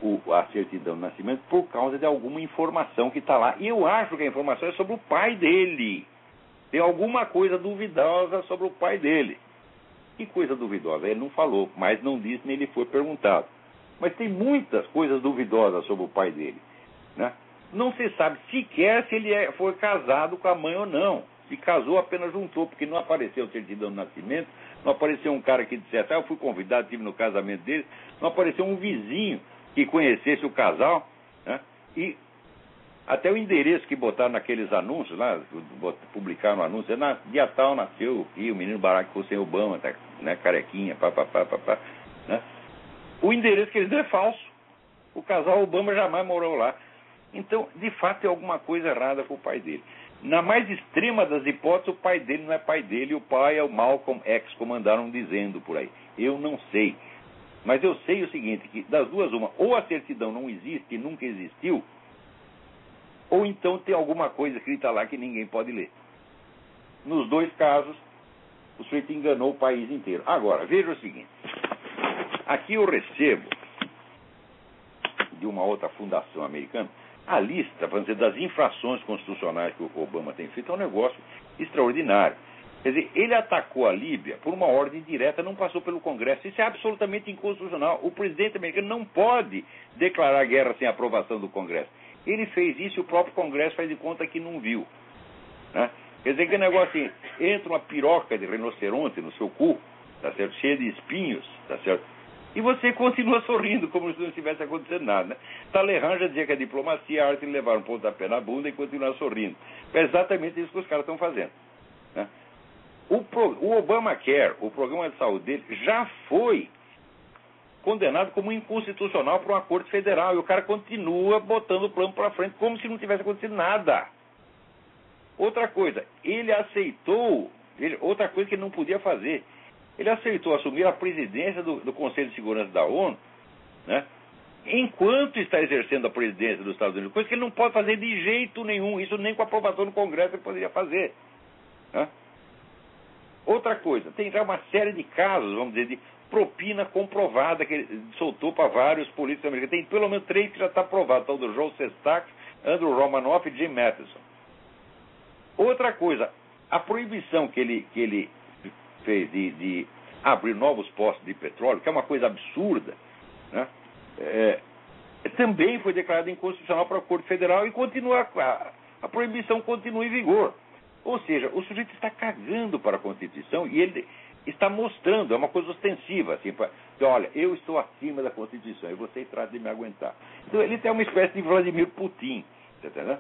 a certidão de nascimento por causa de alguma informação que está lá. E eu acho que a informação é sobre o pai dele. Tem alguma coisa duvidosa sobre o pai dele. Que coisa duvidosa? Ele não falou, mas não disse nem ele foi perguntado. Mas tem muitas coisas duvidosas sobre o pai dele, né? Não se sabe sequer se ele foi casado com a mãe ou não. Se casou, apenas juntou, porque não apareceu certidão de nascimento, não apareceu um cara que dissesse, eu fui convidado, estive no casamento dele, não apareceu um vizinho que conhecesse o casal, né? E até o endereço que botaram naqueles anúncios lá, publicaram no anúncio, dia tal nasceu aqui, o menino Barack Hussein Obama, tá, né, carequinha, né? O endereço que eles deram é falso. O casal Obama jamais morou lá. Então, de fato, tem alguma coisa errada com o pai dele. Na mais extrema das hipóteses, o pai dele não é pai dele, o pai é o Malcolm X, como andaram dizendo por aí. Eu não sei. Mas eu sei o seguinte, que das duas uma, ou a certidão não existe e nunca existiu, ou então tem alguma coisa escrita lá que ninguém pode ler. Nos dois casos, o sujeito enganou o país inteiro. Agora, veja o seguinte. Aqui eu recebo de uma outra fundação americana a lista, vamos dizer, das infrações constitucionais que o Obama tem feito. É um negócio extraordinário. Quer dizer, ele atacou a Líbia por uma ordem direta, não passou pelo Congresso. Isso é absolutamente inconstitucional. O presidente americano não pode declarar guerra sem aprovação do Congresso. Ele fez isso e o próprio Congresso faz de conta que não viu, né? Quer dizer, que negócio assim, entra uma piroca de rinoceronte no seu cu, tá certo? Cheia de espinhos, tá certo? E você continua sorrindo, como se não estivesse acontecendo nada, né? Talleyrand já dizia que a diplomacia é a arte de levar um pontapé na bunda e continuar sorrindo. É exatamente isso que os caras estão fazendo, né? O Obamacare, o programa de saúde dele, já foi condenado como inconstitucional por uma corte federal. E o cara continua botando o plano para frente como se não tivesse acontecido nada. Outra coisa, ele aceitou, outra coisa que ele não podia fazer, ele aceitou assumir a presidência do Conselho de Segurança da ONU, né, enquanto está exercendo a presidência dos Estados Unidos, coisa que ele não pode fazer de jeito nenhum, isso nem com a aprovação do Congresso ele poderia fazer, né? Outra coisa, tem já uma série de casos, vamos dizer, de propina comprovada que ele soltou para vários políticos americanos. Tem pelo menos 3 que já está aprovado, tal do Joe Sestak, Andrew Romanoff e Jim Matheson. Outra coisa, a proibição que ele fez de abrir novos postos de petróleo, que é uma coisa absurda, né? Também foi declarada inconstitucional para a Corte Federal e continua, a proibição continua em vigor. Ou seja, o sujeito está cagando para a Constituição e ele está mostrando, é uma coisa ostensiva, assim, olha, eu estou acima da Constituição e você trata de me aguentar. Então ele tem uma espécie de Vladimir Putin, tá entendendo?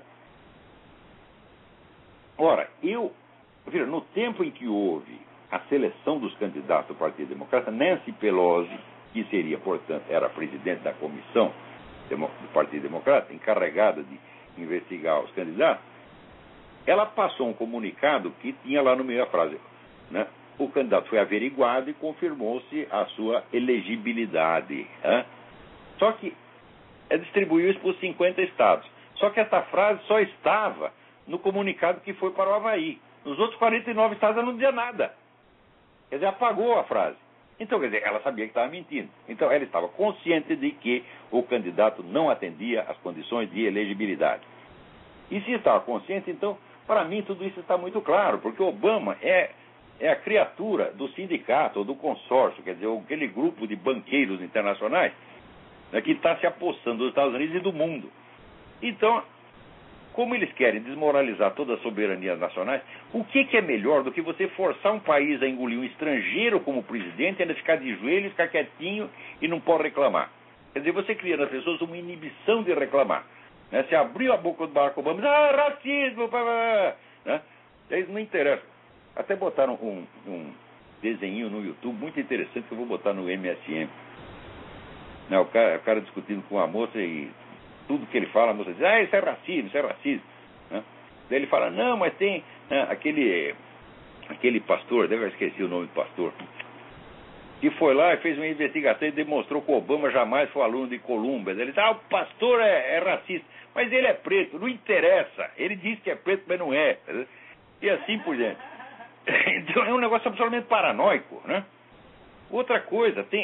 Ora, no tempo em que houve a seleção dos candidatos do Partido Democrata, Nancy Pelosi, que seria, portanto, era a presidente da comissão do Partido Democrata, encarregada de investigar os candidatos, ela passou um comunicado que tinha lá no meio a frase, né? O candidato foi averiguado e confirmou-se a sua elegibilidade, né? Só que distribuiu isso por 50 estados. Só que essa frase só estava no comunicado que foi para o Havaí. Nos outros 49 estados ela não dizia nada. Quer dizer, apagou a frase. Então, quer dizer, ela sabia que estava mentindo. Então, ela estava consciente de que o candidato não atendia às condições de elegibilidade. E se estava consciente, então, para mim, tudo isso está muito claro, porque Obama é a criatura do sindicato ou do consórcio, quer dizer, aquele grupo de banqueiros internacionais, né, que está se apossando dos Estados Unidos e do mundo. Então, como eles querem desmoralizar todas as soberanias nacionais, o que é melhor do que você forçar um país a engolir um estrangeiro como presidente e ainda ficar de joelhos, ficar quietinho e não pode reclamar? Quer dizer, você cria nas pessoas uma inibição de reclamar, né? Você abriu a boca do Barack Obama, racismo, né? Isso não interessa. Até botaram um desenho no YouTube muito interessante que eu vou botar no MSN. Né? O cara discutindo com a moça e tudo que ele fala, a moça diz, isso é racismo, isso é racismo, né? Daí ele fala, não, mas tem, né, aquele pastor, eu esqueci o nome do pastor, que foi lá e fez uma investigação e demonstrou que o Obama jamais foi aluno de Colômbia. Ele disse, o pastor é racista, mas ele é preto, não interessa, ele diz que é preto, mas não é, e assim por diante. Então é um negócio absolutamente paranoico, né? Outra coisa,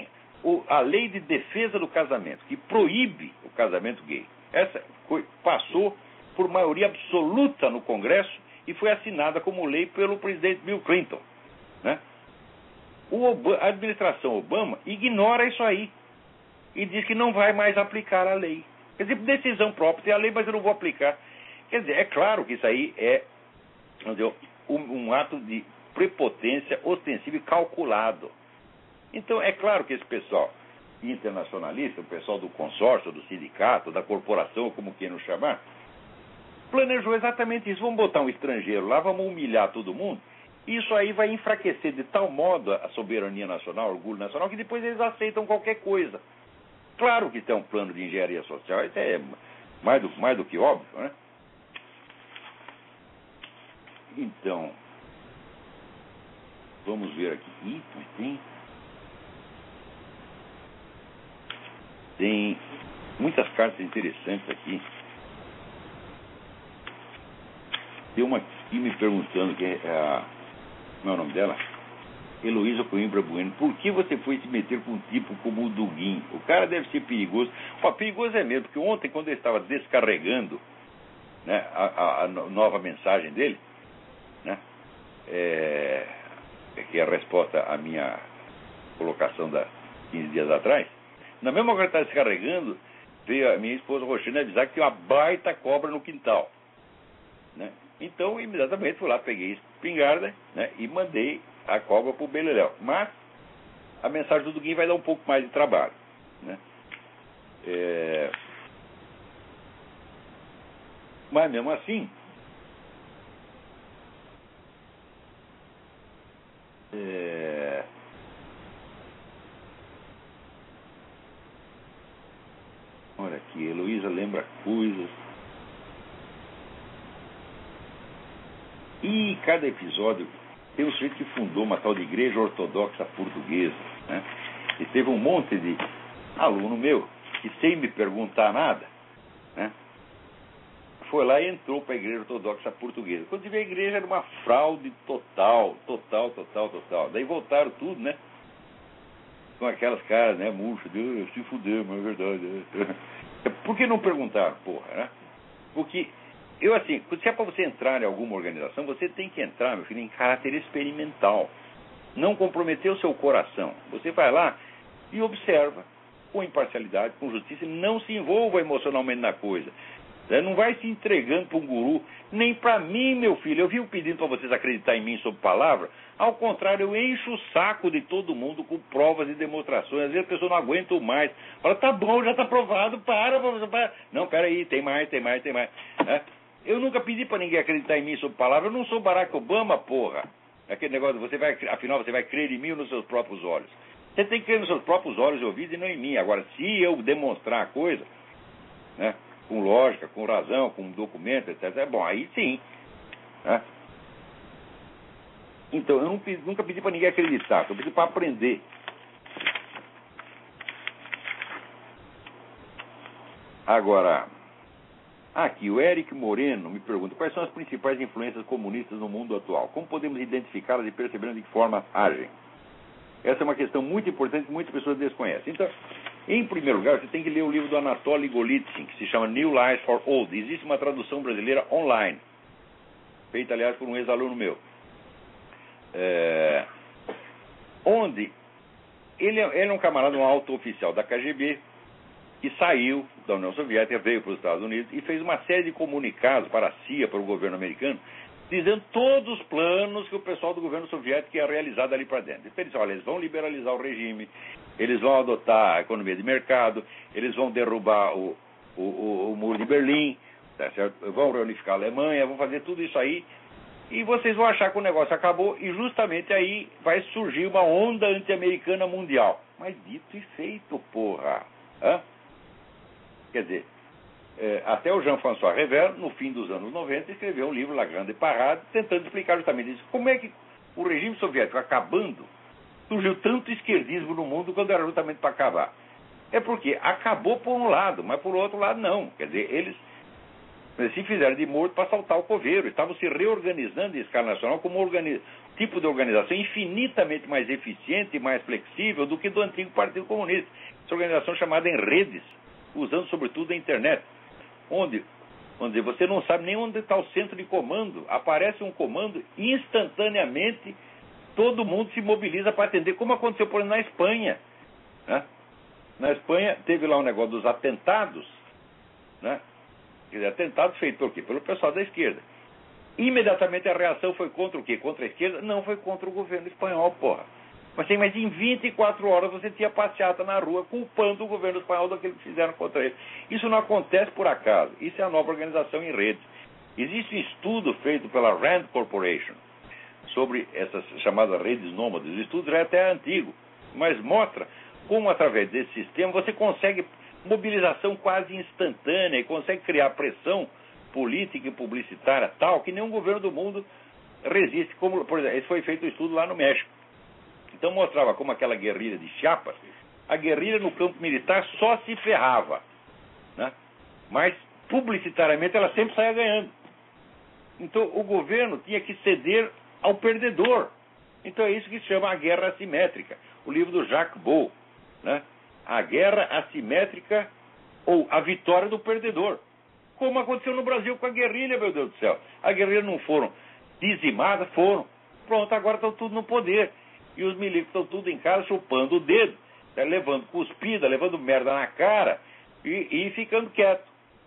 a lei de defesa do casamento, que proíbe o casamento gay. Essa passou por maioria absoluta no Congresso e foi assinada como lei pelo presidente Bill Clinton, né? A administração Obama ignora isso aí e diz que não vai mais aplicar a lei. Quer dizer, decisão própria, tem a lei, mas eu não vou aplicar. Quer dizer, é claro que isso aí é um ato de prepotência ostensiva e calculado. Então, é claro que esse pessoal internacionalista, o pessoal do consórcio, do sindicato, da corporação, como queiram chamar, planejou exatamente isso. Vamos botar um estrangeiro lá, vamos humilhar todo mundo. Isso aí vai enfraquecer de tal modo a soberania nacional, o orgulho nacional, que depois eles aceitam qualquer coisa. Claro que tem um plano de engenharia social, isso é mais do que óbvio, né? Então, vamos ver aqui. Tem muitas cartas interessantes aqui. Tem uma aqui me perguntando, que é como é o nome dela? Heloísa Coimbra Bueno. Por que você foi se meter com um tipo como o Duguin? O cara deve ser perigoso. Perigoso é mesmo, porque ontem, quando ele estava descarregando, né, a nova mensagem dele, né, que é a resposta à minha colocação da 15 dias atrás, na mesma hora que ele está descarregando, veio a minha esposa Roxana avisar que tem uma baita cobra no quintal, né? Então, imediatamente fui lá, peguei a espingarda, né, e mandei a cobra para o beleléu. Mas a mensagem do Duguin vai dar um pouco mais de trabalho, né? Mas mesmo assim, olha aqui, Heloísa lembra coisas. E cada episódio tem um sujeito que fundou uma tal de igreja ortodoxa portuguesa, né? E teve um monte de aluno meu que, sem me perguntar nada, né, foi lá e entrou para a igreja ortodoxa portuguesa. Quando tive a igreja, era uma fraude total. Daí voltaram tudo, né? Com aquelas caras, né, murchas, se fuder, mas é verdade. Por que não perguntaram, porra, né? Porque eu, assim, se é para você entrar em alguma organização, você tem que entrar, meu filho, em caráter experimental. Não comprometer o seu coração. Você vai lá e observa, com imparcialidade, com justiça, e não se envolva emocionalmente na coisa. Não vai se entregando para um guru, nem para mim, meu filho. Eu vivo pedindo para vocês acreditarem em mim sob palavra. Ao contrário, eu encho o saco de todo mundo com provas e demonstrações. Às vezes a pessoa não aguenta mais. Fala, tá bom, já está provado, para. Não, peraí, tem mais. É? Eu nunca pedi para ninguém acreditar em mim sob palavra. Eu não sou Barack Obama, porra. Aquele negócio, afinal, você vai crer em mim ou nos seus próprios olhos? Você tem que crer nos seus próprios olhos e ouvidos e não em mim. Agora, se eu demonstrar a coisa, né, com lógica, com razão, com documento, etc., bom, aí sim. Né? Então, eu nunca pedi para ninguém acreditar. Eu pedi para aprender. Agora, aqui, o Eric Moreno me pergunta: quais são as principais influências comunistas no mundo atual? Como podemos identificá-las e perceber de que forma agem? Essa é uma questão muito importante que muitas pessoas desconhecem. Então, em primeiro lugar, você tem que ler o livro do Anatoly Golitsyn, que se chama New Lies for Old. Existe uma tradução brasileira online, feita, aliás, por um ex-aluno meu. Onde ele é um camarada, um alto oficial da KGB, que saiu da União Soviética, veio para os Estados Unidos e fez uma série de comunicados para a CIA, para o governo americano, dizendo todos os planos que o pessoal do governo soviético ia realizar dali para dentro. Então, eles disseram, olha, eles vão liberalizar o regime, eles vão adotar a economia de mercado, eles vão derrubar o muro de Berlim, tá certo? Vão reunificar a Alemanha, vão fazer tudo isso aí, e vocês vão achar que o negócio acabou, e justamente aí vai surgir uma onda anti-americana mundial. Mas dito e feito, porra. Hã? Quer dizer, até o Jean-François Rever, no fim dos anos 90, escreveu um livro, La Grande Parade, tentando explicar justamente isso. Como é que o regime soviético acabando, surgiu tanto esquerdismo no mundo quando era justamente para acabar? É porque acabou por um lado, mas por outro lado não. Quer dizer, eles se fizeram de morto para assaltar o coveiro. Estavam se reorganizando em escala nacional como tipo de organização infinitamente mais eficiente e mais flexível do que do antigo Partido Comunista. Essa organização chamada em redes, usando sobretudo a internet, onde você não sabe nem onde está o centro de comando. Aparece um comando instantaneamente, todo mundo se mobiliza para atender, como aconteceu, por exemplo, na Espanha. Né? Na Espanha teve lá um negócio dos atentados, né? Quer dizer, atentados feitos por quê? Pelo pessoal da esquerda. Imediatamente a reação foi contra o quê? Contra a esquerda? Não, foi contra o governo espanhol, porra. Mas em 24 horas você tinha passeata na rua culpando o governo espanhol daquilo que fizeram contra ele. Isso não acontece por acaso. Isso é a nova organização em redes. Existe um estudo feito pela Rand Corporation sobre essas chamadas redes nômades. O estudo já é até antigo, mas mostra como através desse sistema você consegue mobilização quase instantânea e consegue criar pressão política e publicitária tal que nenhum governo do mundo resiste. Como, por exemplo, esse foi feito um estudo lá no México. Então mostrava como aquela guerrilha de Chiapas, a guerrilha no campo militar só se ferrava, né? Mas publicitariamente ela sempre saía ganhando. Então o governo tinha que ceder ao perdedor. Então é isso que se chama a guerra assimétrica. O livro do Jacques Beau, né? A guerra assimétrica ou a vitória do perdedor. Como aconteceu no Brasil com a guerrilha, meu Deus do céu. A guerrilha não foram dizimadas, foram. Pronto, agora estão tudo no poder. E os milicos estão tudo em casa chupando o dedo, né, levando cuspida, levando merda na cara e ficando quieto.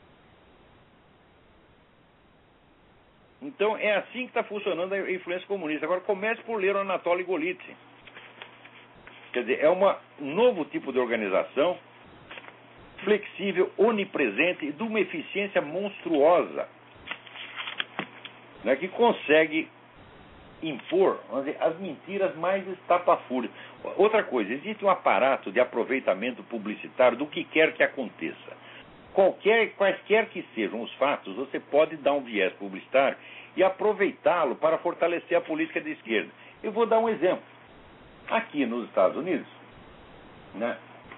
Então é assim que está funcionando a influência comunista. Agora comece por ler o Anatoly Golitsyn. Quer dizer, é um novo tipo de organização, flexível, onipresente e de uma eficiência monstruosa, né, que consegue impor, vamos dizer, as mentiras mais estapafúrdias. Outra coisa, existe um aparato de aproveitamento publicitário do que quer que aconteça. Quaisquer que sejam os fatos, você pode dar um viés publicitário e aproveitá-lo para fortalecer a política de esquerda. Eu vou dar um exemplo. Aqui nos Estados Unidos, né,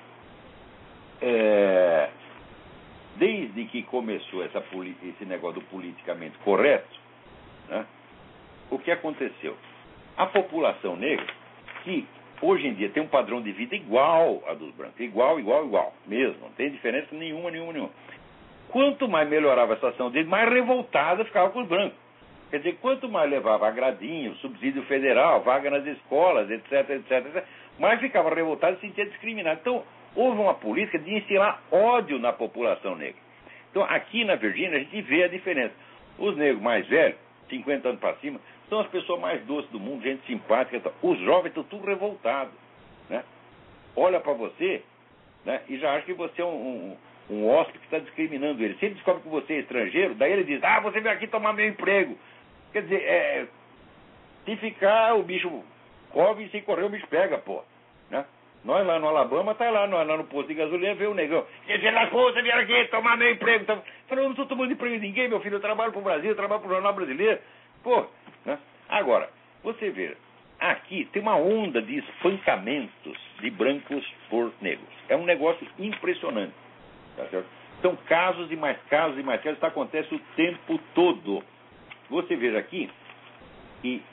desde que começou esse negócio do politicamente correto, né, o que aconteceu? A população negra, que hoje em dia tem um padrão de vida igual a dos brancos, igual mesmo, não tem diferença nenhuma. Quanto mais melhorava a situação deles, mais revoltada ficava com os brancos. Quer dizer, quanto mais levava agradinho, subsídio federal, vaga nas escolas, etc., mais ficava revoltado e se sentia discriminado. Então, houve uma política de instilar ódio na população negra. Então, aqui na Virgínia, a gente vê a diferença. Os negros mais velhos, 50 anos para cima, são as pessoas mais doces do mundo, gente simpática e tal. Os jovens estão tudo revoltados, né? Olha para você, né, e já acha que você é um hóspede que está discriminando ele. Se ele descobre que você é estrangeiro, daí ele diz, você veio aqui tomar meu emprego. Quer dizer, se ficar, o bicho corre e se correr, o bicho pega, pô. Né? Nós lá no Alabama, tá lá no posto de gasolina, vê o negão. Você vieram aqui tomar meu emprego. Eu falei, eu não estou tomando emprego de ninguém, meu filho. Eu trabalho para o Brasil, eu trabalho para o Jornal Brasileiro. Pô, né? Agora, você vê, aqui tem uma onda de espancamentos de brancos por negros. É um negócio impressionante. Tá certo? São casos e mais casos e mais casos. Isso acontece o tempo todo. Você veja aqui que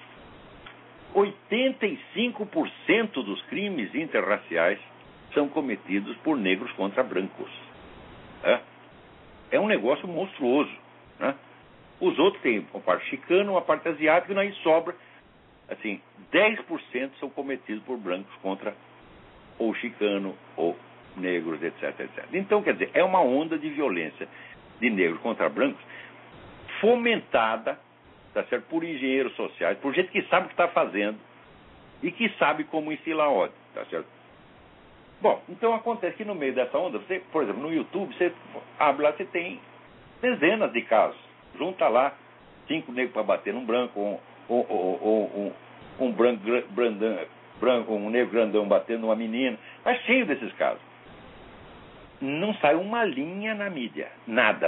85% dos crimes interraciais são cometidos por negros contra brancos. É um negócio monstruoso. Né? Os outros têm uma parte chicana, uma parte asiática, e aí sobra, assim, 10% são cometidos por brancos contra ou chicano ou negros, etc. Então, quer dizer, é uma onda de violência de negros contra brancos fomentada, tá certo, por engenheiros sociais, por gente que sabe o que está fazendo e que sabe como instilar ódio, tá certo? Bom, então acontece que no meio dessa onda, você, por exemplo, no YouTube, você abre lá, você tem dezenas de casos. Junta lá 5 negros para bater num branco, um negro grandão batendo numa menina. Tá cheio desses casos. Não sai uma linha na mídia. Nada.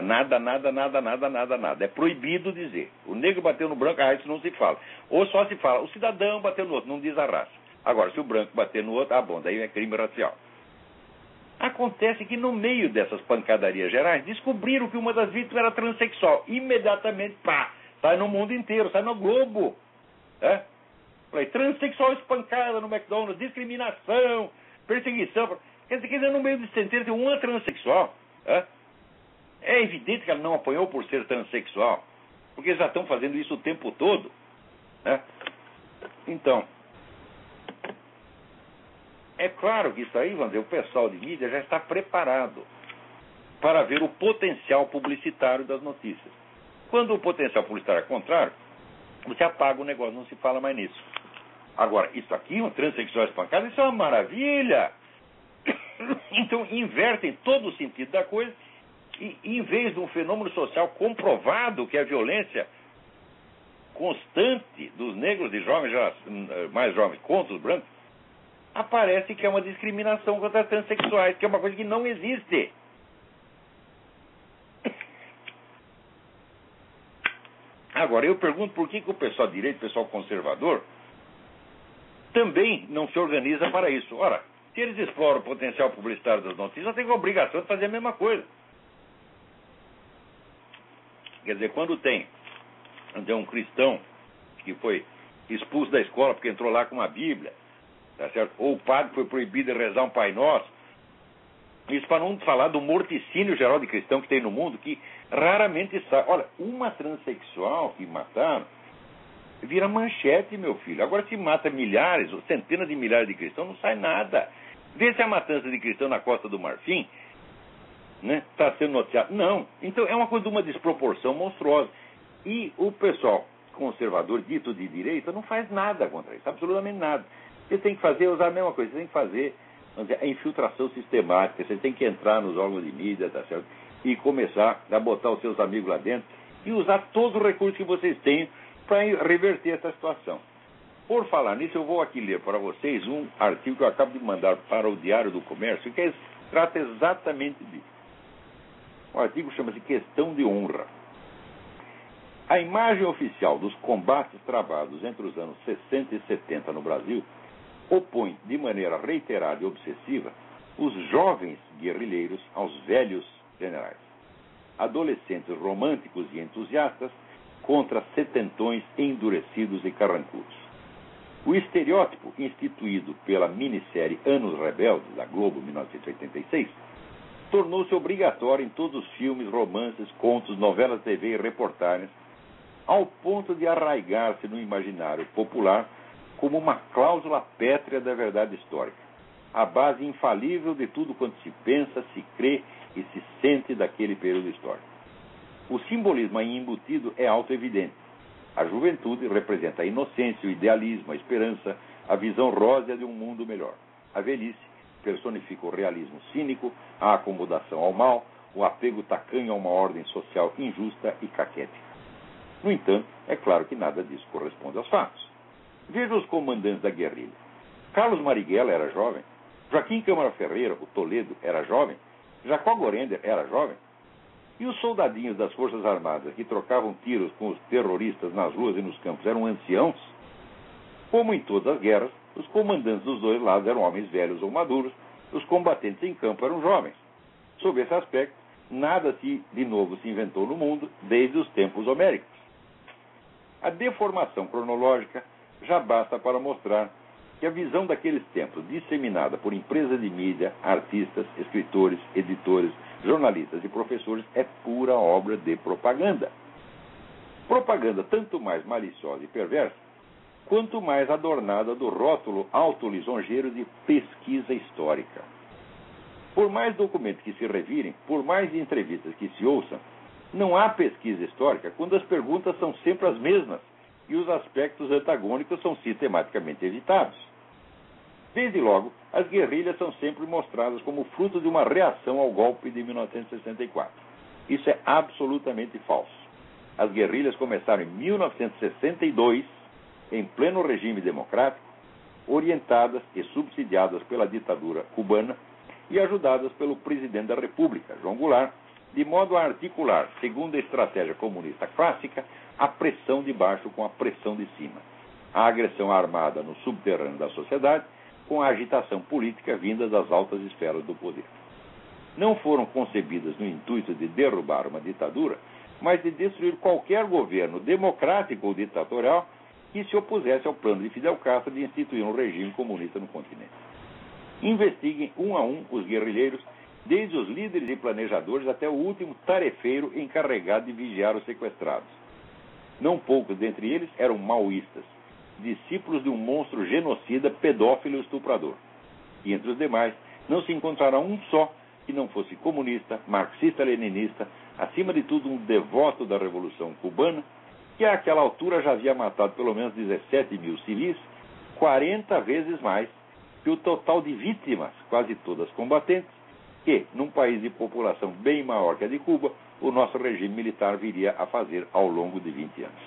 É proibido dizer. O negro bateu no branco, isso não se fala. Ou só se fala, o cidadão bateu no outro, não diz a raça. Agora, se o branco bater no outro, bom, daí é crime racial. Acontece que no meio dessas pancadarias gerais, descobriram que uma das vítimas era transexual. Imediatamente, sai no mundo inteiro, sai no Globo. Falei, transexual espancada no McDonald's, discriminação, perseguição. Quer dizer, no meio de centenas tem uma transexual. É evidente que ela não apanhou por ser transexual, porque já estão fazendo isso o tempo todo. Então, é claro que isso aí, vamos dizer, o pessoal de mídia já está preparado para ver o potencial publicitário das notícias. Quando o potencial publicitário é contrário, você apaga o negócio, não se fala mais nisso. Agora, isso aqui, um transexual espancado, isso é uma maravilha. Então, invertem todo o sentido da coisa e, em vez de um fenômeno social comprovado, que é a violência constante dos negros de jovens, mais jovens, contra os brancos, aparece que é uma discriminação contra transexuais, que é uma coisa que não existe. Agora, eu pergunto por que o pessoal de direita, o pessoal conservador, também não se organiza para isso. Ora, se eles exploram o potencial publicitário das notícias, eles têm a obrigação de fazer a mesma coisa. Quer dizer, quando tem um cristão que foi expulso da escola porque entrou lá com uma Bíblia, tá certo? Ou o padre foi proibido de rezar um Pai Nosso, isso para não falar do morticínio geral de cristão que tem no mundo, que raramente sai. Olha, uma transexual que mataram vira manchete, meu filho. Agora, se mata milhares ou centenas de milhares de cristãos, não sai nada. Vê se a matança de cristão na Costa do Marfim está sendo noticiado. Não. Então, é uma coisa de uma desproporção monstruosa. E o pessoal conservador, dito de direita, não faz nada contra isso, absolutamente nada. Você tem que fazer, usar a mesma coisa, você tem que fazer, vamos dizer, a infiltração sistemática, você tem que entrar nos órgãos de mídia, tá certo? E começar a botar os seus amigos lá dentro e usar todo o recurso que vocês têm para reverter essa situação. Por falar nisso, eu vou aqui ler para vocês um artigo que eu acabo de mandar para o Diário do Comércio, que trata exatamente disso. O artigo chama-se Questão de Honra. A imagem oficial dos combates travados entre os anos 60 e 70 no Brasil opõe de maneira reiterada e obsessiva os jovens guerrilheiros aos velhos generais, adolescentes românticos e entusiastas contra setentões endurecidos e carrancudos. O estereótipo instituído pela minissérie Anos Rebeldes, da Globo, 1986, tornou-se obrigatório em todos os filmes, romances, contos, novelas de TV e reportagens, ao ponto de arraigar-se no imaginário popular como uma cláusula pétrea da verdade histórica, a base infalível de tudo quanto se pensa, se crê e se sente daquele período histórico. O simbolismo aí embutido é autoevidente. A juventude representa a inocência, o idealismo, a esperança, a visão rósea de um mundo melhor. A velhice personifica o realismo cínico, a acomodação ao mal, o apego tacanho a uma ordem social injusta e caquética. No entanto, é claro que nada disso corresponde aos fatos. Veja os comandantes da guerrilha. Carlos Marighella era jovem, Joaquim Câmara Ferreira, o Toledo, era jovem, Jacó Gorender era jovem. E os soldadinhos das Forças Armadas que trocavam tiros com os terroristas nas ruas e nos campos eram anciãos? Como em todas as guerras, os comandantes dos dois lados eram homens velhos ou maduros, os combatentes em campo eram jovens. Sob esse aspecto, nada de novo se inventou no mundo desde os tempos homéricos. A deformação cronológica já basta para mostrar que a visão daqueles tempos, disseminada por empresas de mídia, artistas, escritores, editores, jornalistas e professores, é pura obra de propaganda. Propaganda tanto mais maliciosa e perversa, quanto mais adornada do rótulo auto-lisonjeiro de pesquisa histórica. Por mais documentos que se revirem, por mais entrevistas que se ouçam, não há pesquisa histórica quando as perguntas são sempre as mesmas e os aspectos antagônicos são sistematicamente evitados. Desde logo, as guerrilhas são sempre mostradas como fruto de uma reação ao golpe de 1964. Isso é absolutamente falso. As guerrilhas começaram em 1962, em pleno regime democrático, orientadas e subsidiadas pela ditadura cubana e ajudadas pelo presidente da República, João Goulart, de modo a articular, segundo a estratégia comunista clássica, a pressão de baixo com a pressão de cima, a agressão armada no subterrâneo da sociedade com a agitação política vinda das altas esferas do poder. Não foram concebidas no intuito de derrubar uma ditadura, mas de destruir qualquer governo democrático ou ditatorial que se opusesse ao plano de Fidel Castro de instituir um regime comunista no continente. Investiguem um a um os guerrilheiros, desde os líderes e planejadores até o último tarefeiro encarregado de vigiar os sequestrados. Não poucos dentre eles eram maoístas, discípulos de um monstro genocida, pedófilo e estuprador. E entre os demais, não se encontrará um só que não fosse comunista, marxista-leninista, acima de tudo um devoto da Revolução Cubana, que àquela altura já havia matado pelo menos 17 mil civis, 40 vezes mais que o total de vítimas, quase todas combatentes, que, num país de população bem maior que a de Cuba, o nosso regime militar viria a fazer ao longo de 20 anos.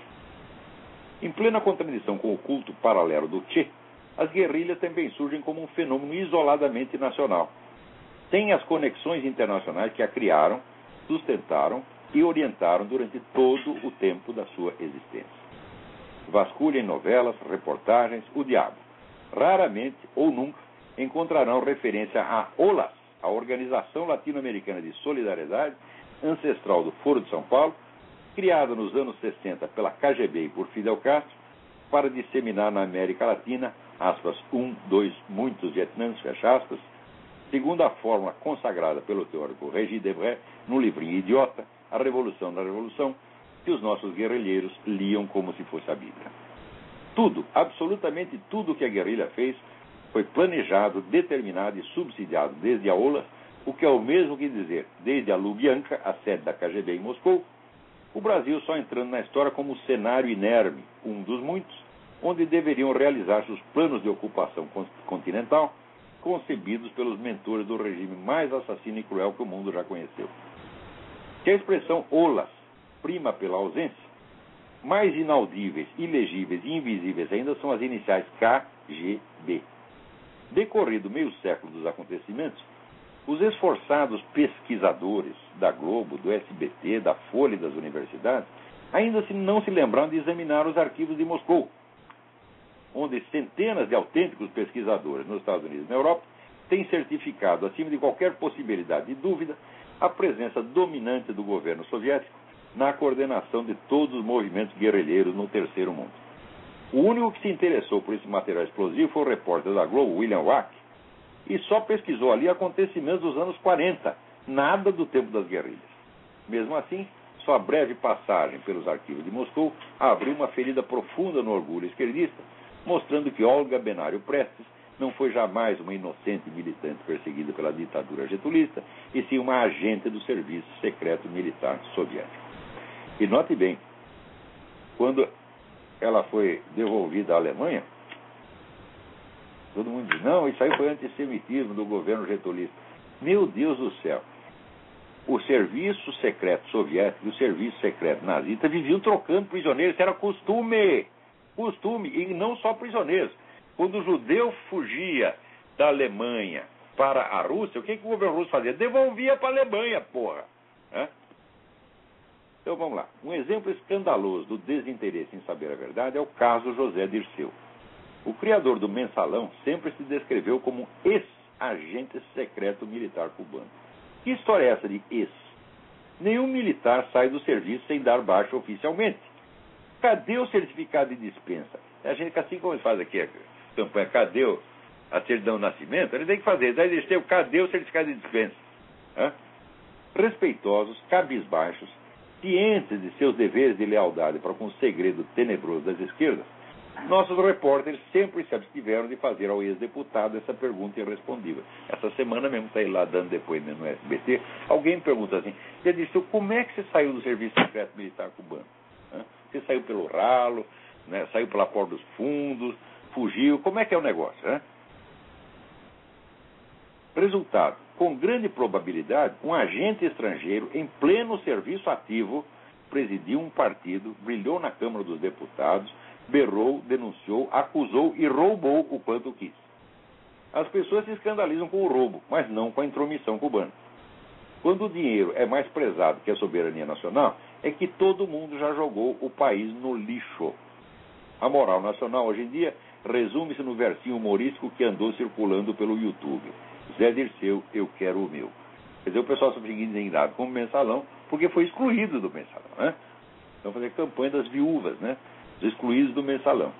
Em plena contradição com o culto paralelo do Che, as guerrilhas também surgem como um fenômeno isoladamente nacional, sem as conexões internacionais que a criaram, sustentaram e orientaram durante todo o tempo da sua existência. Vasculhem novelas, reportagens, o diabo. Raramente, ou nunca, encontrarão referência a OLAS, a Organização Latino-Americana de Solidariedade, ancestral do Foro de São Paulo, criada nos anos 60 pela KGB e por Fidel Castro, para disseminar na América Latina, aspas, muitos Vietnãs, fecha aspas, segundo a fórmula consagrada pelo teórico Régis Debray no livrinho Idiota, A Revolução da Revolução, que os nossos guerrilheiros liam como se fosse a Bíblia. Tudo, absolutamente tudo que a guerrilha fez, foi planejado, determinado e subsidiado desde a OLA, o que é o mesmo que dizer, desde a Lubyanka, a sede da KGB em Moscou, o Brasil só entrando na história como cenário inerme, um dos muitos, onde deveriam realizar-se os planos de ocupação continental, concebidos pelos mentores do regime mais assassino e cruel que o mundo já conheceu. Que a expressão OLAS prima pela ausência, mais inaudíveis, ilegíveis e invisíveis ainda são as iniciais KGB. Decorrido meio século dos acontecimentos, os esforçados pesquisadores da Globo, do SBT, da Folha e das universidades ainda não se lembraram de examinar os arquivos de Moscou, onde centenas de autênticos pesquisadores nos Estados Unidos e na Europa têm certificado, acima de qualquer possibilidade de dúvida, a presença dominante do governo soviético na coordenação de todos os movimentos guerrilheiros no Terceiro Mundo. O único que se interessou por esse material explosivo foi o repórter da Globo, William Wack, e só pesquisou ali acontecimentos dos anos 40, nada do tempo das guerrilhas. Mesmo assim, sua breve passagem pelos arquivos de Moscou abriu uma ferida profunda no orgulho esquerdista, mostrando que Olga Benário Prestes não foi jamais uma inocente militante perseguida pela ditadura getulista, e sim uma agente do Serviço Secreto Militar Soviético. E note bem, quando ela foi devolvida à Alemanha, todo mundo diz, não, isso aí foi antissemitismo do governo getulista. Meu Deus do céu! O Serviço Secreto Soviético e o Serviço Secreto Nazista viviam trocando prisioneiros, isso era costume, e não só prisioneiros. Quando o judeu fugia da Alemanha para a Rússia, o que o governo russo fazia? Devolvia para a Alemanha, porra! Então vamos lá. Um exemplo escandaloso do desinteresse em saber a verdade é o caso José Dirceu. O criador do Mensalão sempre se descreveu como um ex-agente secreto militar cubano. Que história é essa de ex? Nenhum militar sai do serviço sem dar baixa oficialmente. Cadê o certificado de dispensa? A gente, assim como ele faz aqui a campanha, cadê a certidão de nascimento? Ele tem que fazer. Daí eles têm, cadê o certificado de dispensa? Respeitosos, cabisbaixos, cientes de seus deveres de lealdade para com o segredo tenebroso das esquerdas, nossos repórteres sempre se abstiveram de fazer ao ex-deputado essa pergunta irrespondível. Essa semana mesmo está ele lá dando depoimento no SBT. Alguém me pergunta assim, ele disse, como é que você saiu do Serviço Secreto Militar Cubano? Você saiu pelo ralo, né? Saiu pela porta dos fundos, fugiu, como é que é o negócio? Resultado, com grande probabilidade, um agente estrangeiro em pleno serviço ativo presidiu um partido, brilhou na Câmara dos Deputados, berrou, denunciou, acusou e roubou o quanto quis. As pessoas se escandalizam com o roubo, mas não com a intromissão cubana. Quando o dinheiro é mais prezado que a soberania nacional, é que todo mundo já jogou o país no lixo. A moral nacional, hoje em dia, resume-se no versinho humorístico que andou circulando pelo YouTube. Zé Dirceu, eu quero o meu. Quer dizer, o pessoal se fica indignado com o Mensalão, porque foi excluído do Mensalão, Então fazer campanha das viúvas, excluídos do mensalão.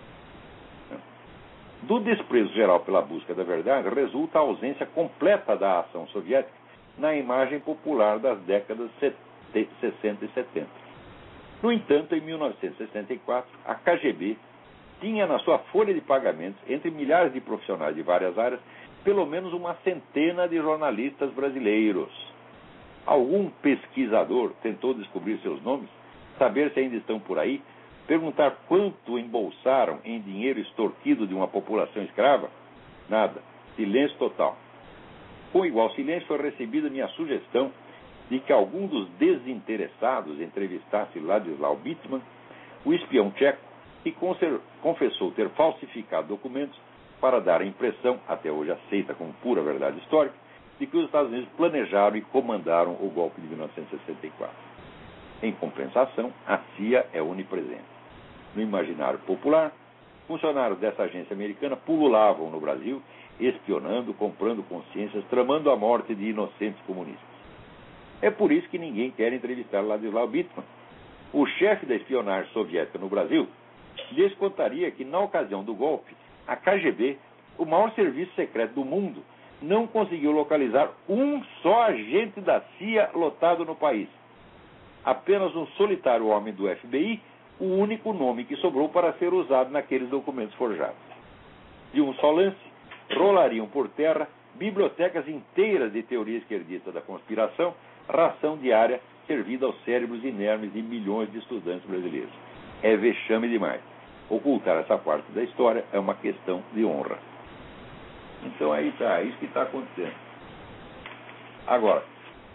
Do desprezo geral pela busca da verdade resulta a ausência completa da ação soviética na imagem popular das décadas 60 e 70. No entanto, em 1964, a KGB tinha na sua folha de pagamentos, entre milhares de profissionais de várias áreas, pelo menos uma centena de jornalistas brasileiros. Algum pesquisador tentou descobrir seus nomes, saber se ainda estão por aí, perguntar quanto embolsaram em dinheiro extorquido de uma população escrava? Nada. Silêncio total. Com igual silêncio foi recebida minha sugestão de que algum dos desinteressados entrevistasse Ladislau Bittman, o espião tcheco, que confessou ter falsificado documentos para dar a impressão, até hoje aceita como pura verdade histórica, de que os Estados Unidos planejaram e comandaram o golpe de 1964. Em compensação, a CIA é onipresente. No imaginário popular, funcionários dessa agência americana pululavam no Brasil, espionando, comprando consciências, tramando a morte de inocentes comunistas. É por isso que ninguém quer entrevistar Ladislau Bittman. O chefe da espionagem soviética no Brasil lhes contaria que, na ocasião do golpe, a KGB, o maior serviço secreto do mundo, não conseguiu localizar um só agente da CIA lotado no país. Apenas um solitário homem do FBI, o único nome que sobrou para ser usado naqueles documentos forjados. De um só lance, rolariam por terra bibliotecas inteiras de teoria esquerdista da conspiração, ração diária servida aos cérebros inermes de milhões de estudantes brasileiros. É vexame demais. Ocultar essa parte da história é uma questão de honra. Então aí está, é isso que está acontecendo. Agora,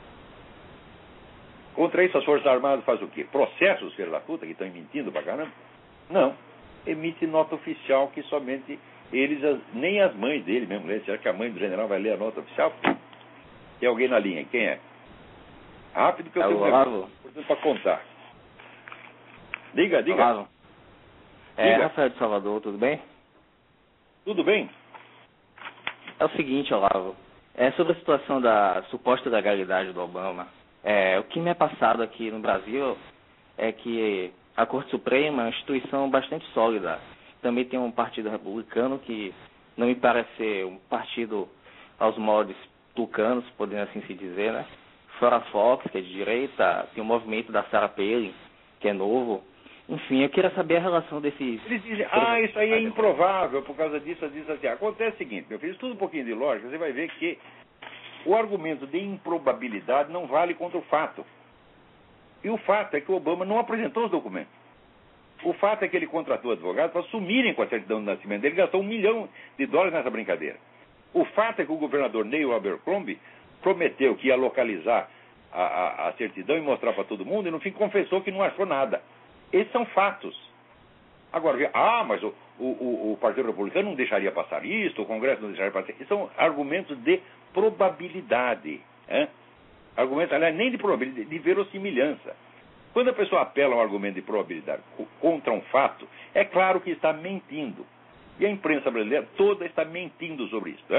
contra isso as Forças Armadas fazem o quê? Processam os filhos da puta que estão mentindo pra caramba? Não. Emite nota oficial que somente eles, nem as mães dele mesmo lê. Será que a mãe do general vai ler a nota oficial? Tem alguém na linha? Quem é? Rápido que eu tenho portanto para contar. Diga. Olavo. Rafael de Salvador, tudo bem? Tudo bem? É o seguinte, Olavo. Sobre a situação da suposta legalidade do Obama, o que me é passado aqui no Brasil é que a Corte Suprema é uma instituição bastante sólida. Também tem um partido republicano que não me parece ser um partido aos moldes tucanos, podendo assim se dizer, né? Fora a Fox, que é de direita, tem o movimento da Sarah Palin, que é novo. Enfim, eu queria saber a relação desses... Eles dizem, isso aí é improvável por causa disso, assim. Acontece o seguinte, meu filho, estuda um pouquinho de lógica, você vai ver que o argumento de improbabilidade não vale contra o fato. E o fato é que o Obama não apresentou os documentos. O fato é que ele contratou advogados para sumirem com a certidão de nascimento dele, gastou $1 milhão nessa brincadeira. O fato é que o governador Neil Abercrombie prometeu que ia localizar a certidão e mostrar para todo mundo, e no fim confessou que não achou nada. Esses são fatos. Agora, mas o Partido Republicano não deixaria passar isso, o Congresso não deixaria passar isso. São argumentos de probabilidade. Argumentos, aliás, nem de probabilidade, de verossimilhança. Quando a pessoa apela a um argumento de probabilidade contra um fato, é claro que está mentindo. E a imprensa brasileira toda está mentindo sobre isso.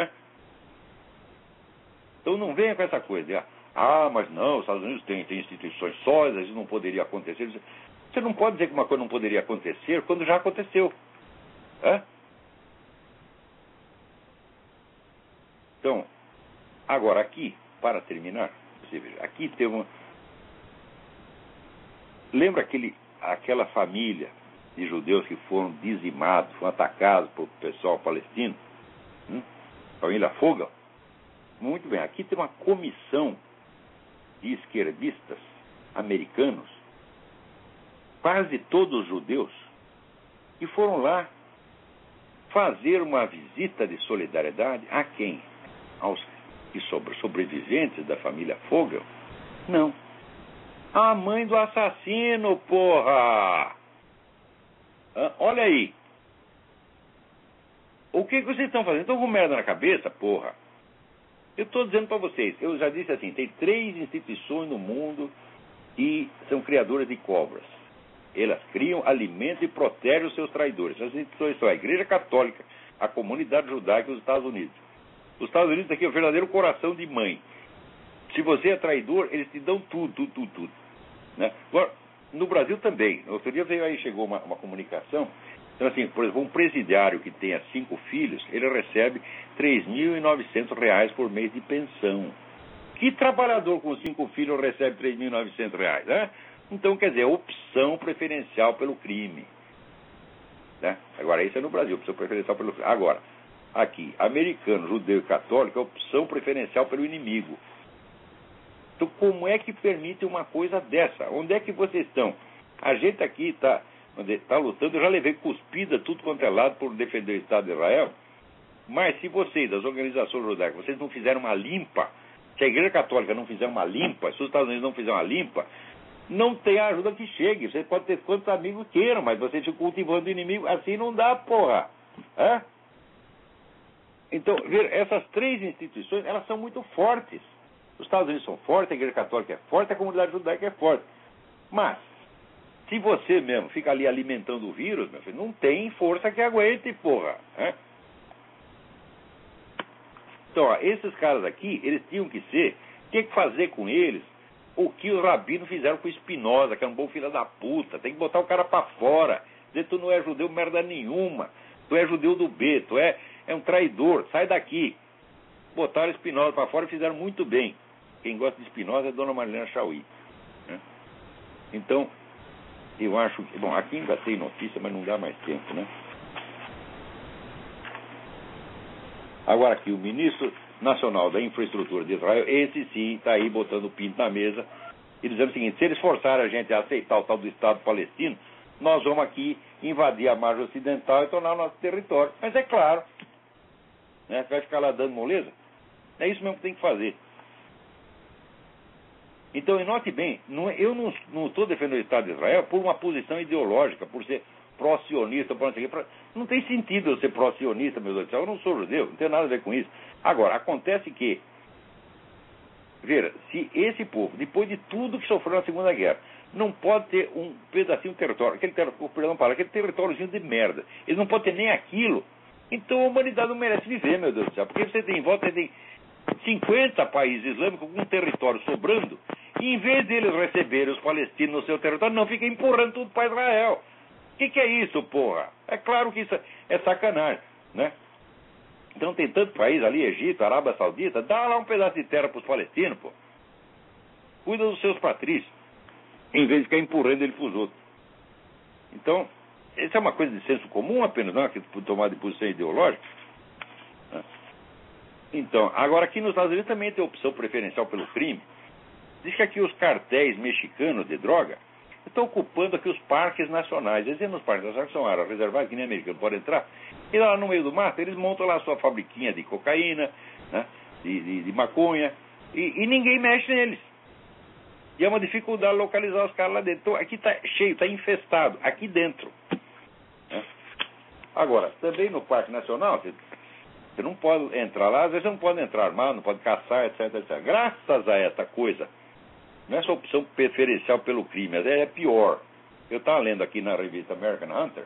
Então não venha com essa coisa de, mas não, os Estados Unidos têm instituições sólidas, isso não poderia acontecer. Você não pode dizer que uma coisa não poderia acontecer quando já aconteceu. Então, agora aqui, para terminar, você veja, aqui tem uma... Lembra aquela família de judeus que foram dizimados, foram atacados pelo pessoal palestino? Família Fogel? Muito bem, aqui tem uma comissão de esquerdistas americanos, quase todos judeus, que foram lá fazer uma visita de solidariedade a quem? Aos sobreviventes da família Fogel? Não. A mãe do assassino, porra! Olha aí. O que vocês estão fazendo? Estão com merda na cabeça, porra? Eu estou dizendo para vocês, eu já disse assim, tem 3 instituições no mundo que são criadoras de cobras. Elas criam, alimentam e protegem os seus traidores. Essas instituições são a Igreja Católica, a comunidade judaica e os Estados Unidos. Os Estados Unidos aqui é o verdadeiro coração de mãe. Se você é traidor, eles te dão tudo. Né? Agora, No Brasil também. Outro dia chegou uma comunicação. Então, assim, por exemplo, um presidiário que tenha 5 filhos, ele recebe R$3.900 por mês de pensão. Que trabalhador com 5 filhos recebe R$3.900, né? Então, quer dizer, opção preferencial pelo crime. Né? Agora, isso é no Brasil, opção preferencial pelo crime. Agora, aqui, americano, judeu e católico, é opção preferencial pelo inimigo. Então, como é que permite uma coisa dessa? Onde é que vocês estão? A gente aqui está lutando, eu já levei cuspida tudo quanto é lado por defender o Estado de Israel, mas se vocês, as organizações judaicas, vocês não fizerem uma limpa, se a Igreja Católica não fizer uma limpa, se os Estados Unidos não fizerem uma limpa, não tem ajuda que chegue. Você pode ter quantos amigos queiram, mas você fica cultivando o inimigo, assim não dá, porra. É? Então, essas 3 instituições, elas são muito fortes. Os Estados Unidos são fortes, a Igreja Católica é forte, a comunidade judaica é forte. Mas, se você mesmo fica ali alimentando o vírus, meu filho, não tem força que aguente, porra. É? Então, ó, esses caras aqui, eles tinham que fazer com eles o que os rabinos fizeram com Spinoza, que é um bom filho da puta. Tem que botar o cara pra fora. Dizer, tu não é judeu merda nenhuma. Tu é judeu do B, tu é um traidor, sai daqui. Botaram Spinoza pra fora e fizeram muito bem. Quem gosta de Spinoza é Dona Marilena Chauí. Né? Então, eu acho que... Bom, aqui ainda tem notícia, mas não dá mais tempo, né? Agora aqui, o ministro nacional da infraestrutura de Israel, esse sim está aí botando o pinto na mesa e dizendo o seguinte: se eles forçarem a gente a aceitar o tal do Estado palestino, nós vamos aqui invadir a margem ocidental e tornar o nosso território. Mas é claro, né? Você vai ficar lá dando moleza? É isso mesmo que tem que fazer. Então, e note bem, eu não estou defendendo o Estado de Israel por uma posição ideológica, por ser pró-sionista, não tem sentido eu ser pró-sionista, meu Deus do céu, eu não sou judeu, não tem nada a ver com isso. Agora, acontece que, veja, se esse povo, depois de tudo que sofreu na Segunda Guerra, não pode ter um pedacinho de território, aquele territóriozinho de merda, ele não pode ter nem aquilo, então a humanidade não merece viver, meu Deus do céu, porque você tem em volta, você tem 50 países islâmicos com um território sobrando, e em vez deles receberem os palestinos no seu território, não, fica empurrando tudo para Israel. O que é isso, porra? É claro que isso é sacanagem, né? Então tem tanto país ali, Egito, Arábia Saudita, dá lá um pedaço de terra para os palestinos, pô. Cuida dos seus patrícios, em vez de ficar empurrando ele para os outros. Então, isso é uma coisa de senso comum apenas, não é que tomar de posição ideológica. Né? Então, agora aqui nos Estados Unidos também tem opção preferencial pelo crime. Diz que aqui os cartéis mexicanos de droga estão ocupando aqui os parques nacionais. Eles nos parques nacionais que são áreas reservadas, que nem americano pode entrar. E lá no meio do mato, eles montam lá a sua fabriquinha de cocaína, né, de maconha, e ninguém mexe neles. E é uma dificuldade localizar os caras lá dentro. Então aqui está cheio, está infestado, aqui dentro. Né? Agora, também no Parque Nacional, você não pode entrar lá, às vezes você não pode entrar armado, não pode caçar, etc, etc. Graças a essa coisa, não é essa opção preferencial pelo crime, é pior. Eu estava lendo aqui na revista American Hunter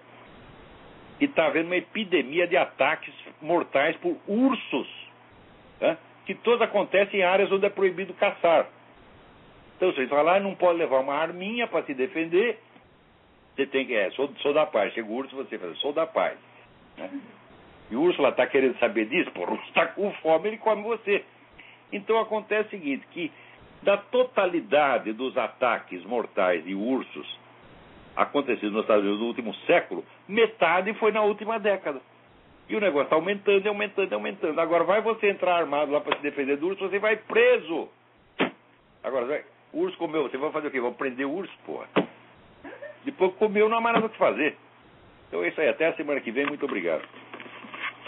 e está havendo uma epidemia de ataques mortais por ursos, né, que todos acontecem em áreas onde é proibido caçar. Então você vai lá e não pode levar uma arminha para se defender. Você tem que, sou da paz. Chega o urso, você fala, sou da paz. Né? E o urso lá está querendo saber disso, pô, o urso está com fome, ele come você. Então acontece o seguinte, que da totalidade dos ataques mortais de ursos acontecidos nos Estados Unidos no último século, metade foi na última década. E o negócio está aumentando, aumentando, aumentando. Agora vai você entrar armado lá para se defender do urso, você vai preso. Agora, o urso comeu, você vai fazer o quê? Vai prender o urso, porra. Depois que comeu, não há mais nada o que fazer. Então é isso aí, até a semana que vem, muito obrigado.